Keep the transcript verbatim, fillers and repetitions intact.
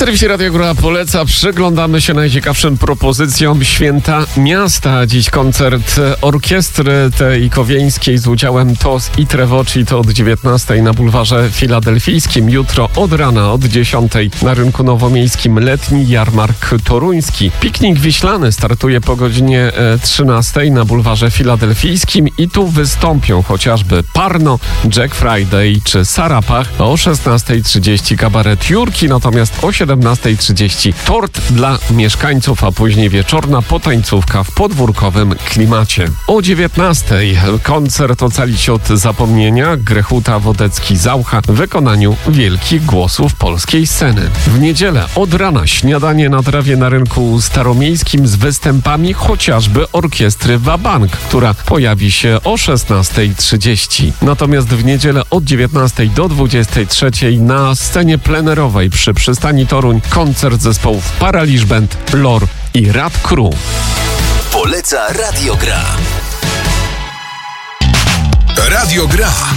serwisie Radio Gra poleca. Przyglądamy się najciekawszym propozycjom Święta Miasta. Dziś koncert orkiestry tej kowieńskiej z udziałem Tos i Trevoci to od dziewiętnastej na bulwarze filadelfijskim. Jutro od rana od dziesiątej na rynku nowomiejskim letni jarmark toruński. Piknik wiślany startuje po godzinie trzynastej na bulwarze filadelfijskim i tu wystąpią chociażby Parno, Jack Friday czy Sarapach. O szesnastej trzydzieści kabaret Jurki, natomiast o siedemnastej trzydzieści tort dla mieszkańców, a później wieczorna potańcówka w podwórkowym klimacie. O dziewiętnastej koncert Ocalić od zapomnienia Grechuta Wodecki-Zaucha w wykonaniu wielkich głosów polskiej sceny. W niedzielę od rana śniadanie na trawie na rynku staromiejskim z występami chociażby orkiestry Wabank, która pojawi się o szesnastej trzydzieści. Natomiast w niedzielę od dziewiętnastej do dwudziestej trzeciej na scenie plenerowej przy przystani Toruń koncert zespołów Paraliż Band, Lor i Rad Crew. Poleca Radio Gra. Radio Gra.